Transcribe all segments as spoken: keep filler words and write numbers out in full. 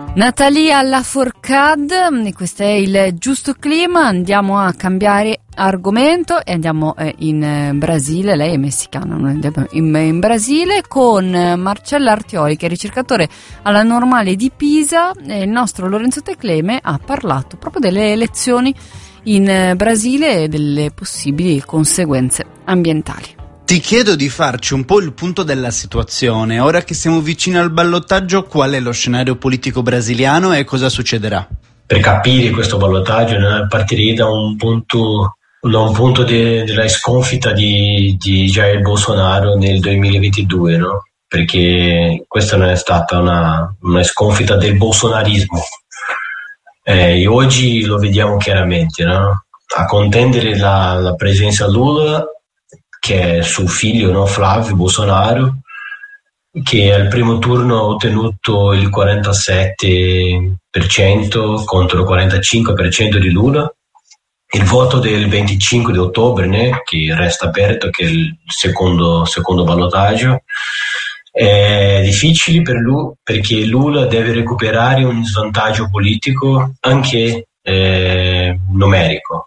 Natalia Lafourcade, questo è il giusto clima. Andiamo a cambiare argomento e andiamo eh, in eh, Brasile. Lei è messicana, noi andiamo in, in Brasile con eh, Marcella Artioli, che è ricercatore alla Normale di Pisa, e il nostro Lorenzo Tecleme ha parlato proprio delle elezioni in eh, Brasile e delle possibili conseguenze ambientali. Ti chiedo di farci un po' il punto della situazione. Ora che siamo vicini al ballottaggio, qual è lo scenario politico brasiliano e cosa succederà? Per capire questo ballottaggio, né, partirei da un punto, da un punto de, della sconfitta di, di Jair Bolsonaro nel duemilaventidue, no? Perché questa non è stata una, una sconfitta del bolsonarismo. Eh, e oggi lo vediamo chiaramente, no? A contendere la, la presenza Lula, che è suo figlio, no? Flávio Bolsonaro, che al primo turno ha ottenuto il quarantasette per cento contro il quarantacinque per cento di Lula. Il voto del venticinque di ottobre, né? Che resta aperto, che è il secondo, secondo ballottaggio, è difficile per lui perché Lula deve recuperare un svantaggio politico anche eh, numerico.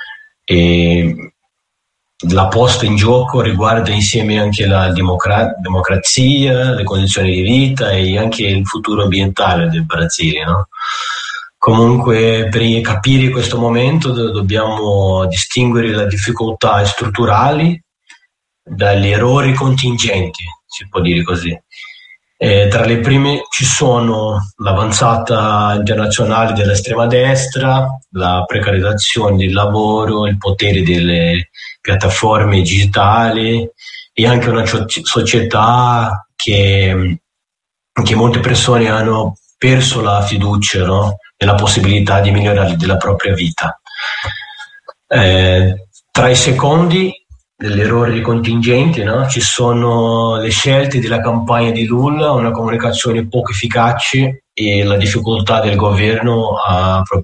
E la posta in gioco riguarda insieme anche la democra- democrazia, le condizioni di vita e anche il futuro ambientale del Brasile, no? Comunque, per capire questo momento do- dobbiamo distinguere le difficoltà strutturali dagli errori contingenti, si può dire così. Eh, tra le prime ci sono l'avanzata internazionale dell'estrema destra, la precarizzazione del lavoro, il potere delle piattaforme digitali e anche una società che, che molte persone hanno perso la fiducia, no? Nella possibilità di migliorare la propria vita. Eh, tra i secondi degli errori contingenti, no? Ci sono le scelte della campagna di Lula, una comunicazione poco efficace e la difficoltà del governo a